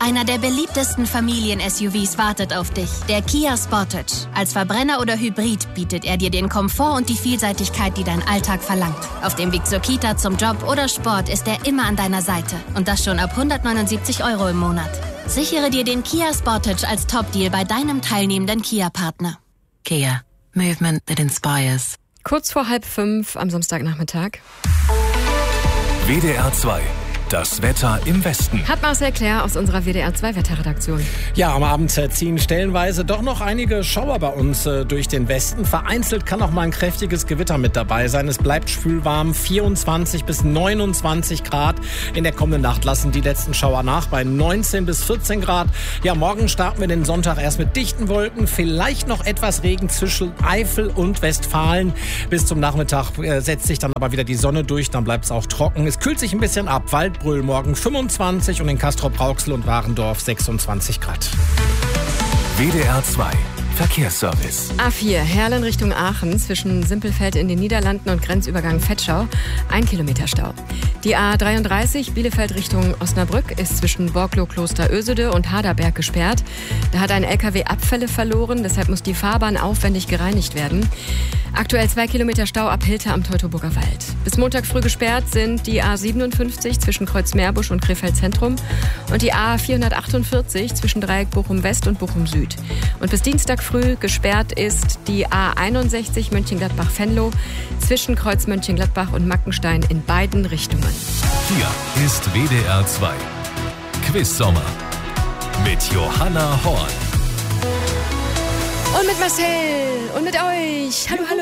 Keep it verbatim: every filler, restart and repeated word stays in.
Einer der beliebtesten Familien-S U Vs wartet auf dich. Der Kia Sportage. Als Verbrenner oder Hybrid bietet er dir den Komfort und die Vielseitigkeit, die dein Alltag verlangt. Auf dem Weg zur Kita, zum Job oder Sport ist er immer an deiner Seite. Und das schon ab hundertneunundsiebzig Euro im Monat. Sichere dir den Kia Sportage als Top-Deal bei deinem teilnehmenden Kia-Partner. Kia. Movement that inspires. Kurz vor halb fünf am Samstagnachmittag. W D R zwei. Das Wetter im Westen. Hat Marcel Claire aus unserer W D R zwei Wetterredaktion. Ja, am Abend ziehen stellenweise doch noch einige Schauer bei uns äh, durch den Westen. Vereinzelt kann auch mal ein kräftiges Gewitter mit dabei sein. Es bleibt schwülwarm, vierundzwanzig bis neunundzwanzig Grad. In der kommenden Nacht lassen die letzten Schauer nach bei neunzehn bis vierzehn Grad. Ja, morgen starten wir den Sonntag erst mit dichten Wolken. Vielleicht noch etwas Regen zwischen Eifel und Westfalen. Bis zum Nachmittag äh, setzt sich dann aber wieder die Sonne durch. Dann bleibt es auch trocken. Es kühlt sich ein bisschen ab. Waldbrüll morgen fünfundzwanzig und in Castrop-Rauxel und Warendorf sechsundzwanzig Grad. W D R zwei Verkehrsservice. A vier, Herlen Richtung Aachen, zwischen Simpelfeld in den Niederlanden und Grenzübergang Vetschau, ein Kilometer Stau. Die A dreiunddreißig, Bielefeld Richtung Osnabrück, ist zwischen Borklow Kloster Ösede und Haderberg gesperrt. Da hat ein L K W Abfälle verloren, deshalb muss die Fahrbahn aufwendig gereinigt werden. Aktuell zwei Kilometer Stau ab Hilter am Teutoburger Wald. Bis Montag früh gesperrt sind die A siebenundfünfzig zwischen Kreuzmeerbusch und Krefeld Zentrum und die A vierhundertachtundvierzig zwischen Dreieck Bochum West und Bochum Süd. Und bis Dienstag früh gesperrt ist die A einundsechzig Mönchengladbach-Venlo zwischen Kreuz Mönchengladbach und Mackenstein in beiden Richtungen. Hier ist W D R zwei Quiz Sommer mit Johanna Horn. Und mit Marcel und mit euch. Hallo, hallo.